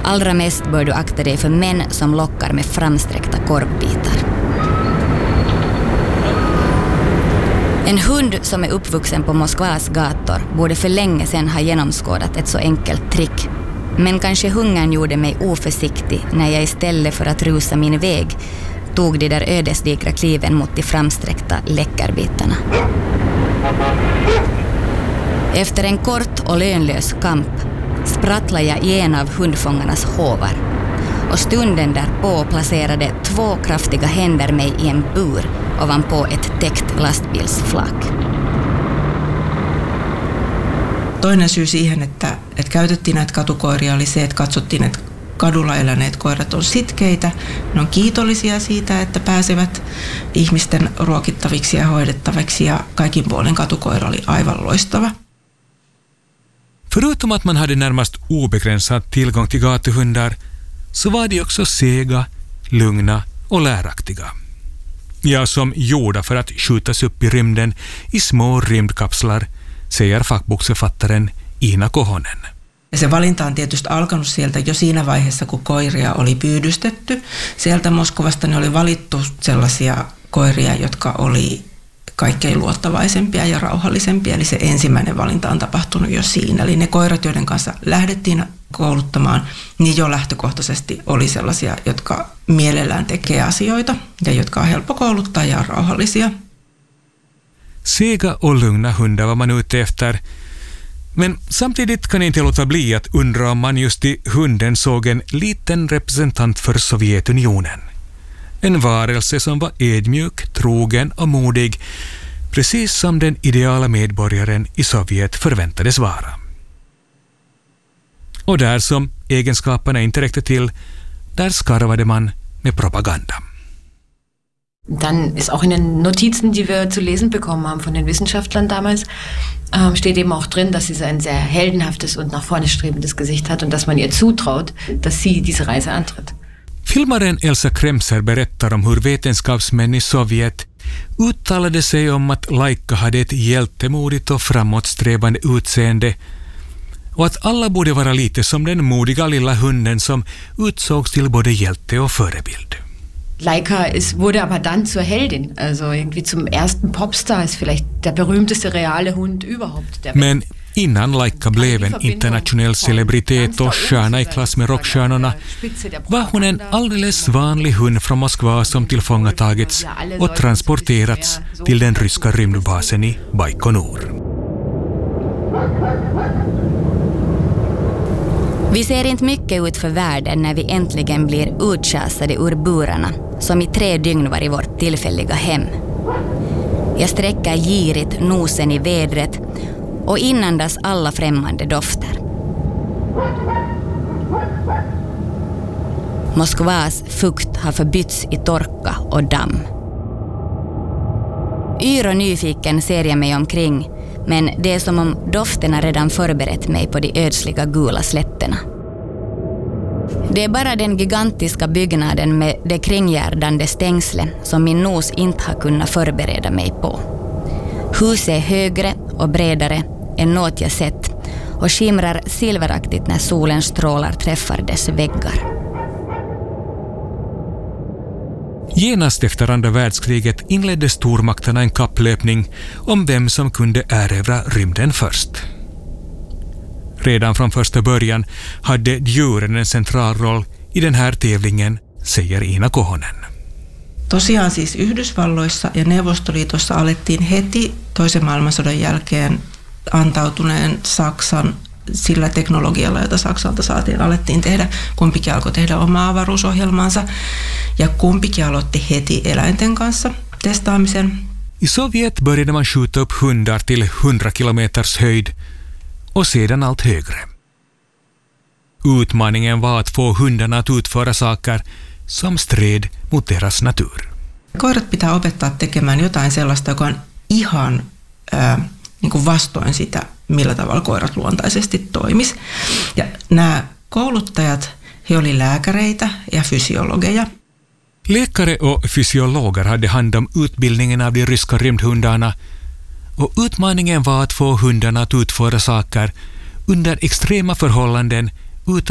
Allra mest bör du akta dig för män som lockar med framsträckta korvbitar. En hund som är uppvuxen på Moskvas gator borde för länge sedan ha genomskådat ett så enkelt trick. Men kanske hungern gjorde mig oförsiktig när jag istället för att rusa min väg tog de där ödesdigra kliven mot de framsträckta läckarbitarna. Efter en kort och lönlös kamp sprattlade jag i en av hundfångarnas hovar och stunden därpå placerade 2 kraftiga händer mig i en bur ovanpå ett täckt lastbilsflak. Toinen syy siihen, että käytettiin näitä katukoiria, oli se, että katsottiin, että kadulla eläneet koirat on sitkeitä. Ne on kiitollisia siitä, että pääsevät ihmisten ruokittaviksi ja hoidettaviksi, ja kaikin puolin katukoira oli aivan loistava. Förutom att man hade närmast obegränsad tillgång till gatuhundar så var de också sega, lugna och läraktiga. Ja, som gjorda för att skjutas upp i rymden i små rymdkapslar, säger fackboksförfattaren Iina Kohonen. Ja se valinta on tietysti alkanut sieltä jo siinä vaiheessa, kun koiria oli pyydystetty. Sieltä Moskovasta ne oli valittu sellaisia koiria, jotka oli kaikkein luottavaisempia ja rauhallisempia. Eli se ensimmäinen valinta on tapahtunut jo siinä. Eli ne koirat, joiden kanssa lähdettiin kouluttamaan, niin jo lähtökohtaisesti oli sellaisia, jotka mielellään tekee asioita ja jotka on helppo kouluttaa ja on rauhallisia. Sega och lugna hundar var man ute efter. Men samtidigt kan inte låta bli att undra om man just i hunden såg en liten representant för Sovjetunionen. En varelse som var ödmjuk, trogen och modig, precis som den ideala medborgaren i Sovjet förväntades vara. Och där som egenskaperna inte räckte till, där skarvade man med propaganda. Dann ist auch in den Notizen, die wir zu lesen bekommen haben von den Wissenschaftlern damals, steht eben auch drin, dass sie so ein sehr heldenhaftes und nach vorne strebendes Gesicht hat und dass man ihr zutraut, dass sie diese Reise antritt. Filmaren Elsa Kremser berättar om hur vetenskapsmän i Sovjet uttalade sig om att Laika hade ett hjältemodigt och framåtsträvande utseende och att alla borde vara lite som den modiga lilla hunden som utsågs till både hjälte och förebild. Laika wurde aber dann zur Heldin, also irgendwie zum ersten Popstar, ist vielleicht der berühmteste reale Hund überhaupt. Men innan Laika blev en internationell celebritet och stjärna i klass med rockstjärnorna var hon en alldeles vanlig hund från Moskva som tillfångatagits och transporterats till den ryska rymdbasen i Baikonur. Vi ser inte mycket ut för världen när vi äntligen blir utschasade ur burarna, som i 3 dygn var i vårt tillfälliga hem. Jag sträcker girigt nosen i vädret och inandas alla främmande dofter. Moskvas fukt har förbytts i torka och damm. Yr och nyfiken ser jag mig omkring, men det är som om dofterna redan förberett mig på de ödsliga gula slätterna. Det är bara den gigantiska byggnaden med det kringgärdande stängslet som min nos inte har kunnat förbereda mig på. Huset är högre och bredare än något jag sett och skimrar silveraktigt när solens strålar träffar dess väggar. Genast efter andra världskriget inledde stormakterna en kapplöpning om vem som kunde erövra rymden först. Redan från första början hade djuren en central roll i den här tävlingen, säger Iina Kohonen. Tosiaan siis Yhdysvalloissa ja Neuvostoliitossa alettiin heti toisen maailmansodan jälkeen antautuneen Saksan sillä teknologialla, jota Saksalta saatiin, alettiin tehdä. Kumpikin alkoi tehdä omaa avaruusohjelmaansa ja kumpikin aloitti heti eläinten kanssa testaamisen. I Sovjet började man skjuta upp hundar till 100 kilometers höjd och sedan allt högre. Utmaningen var att få hundarna att utföra saker som stred mot deras natur. Koirat pitää opettaa tekemään jotain sellaista, joka on ihan niin kuin vastoin sitä, millä tavalla koirat luontaisesti toimis. Ja nämä kouluttajat, he oli lääkäreitä ja fysiologeja. Läkare och fysiologer hade hand om utbildningen av de ryska rymdhundarna och utmaningen var att få hundarna att utföra saker under extrema förhållanden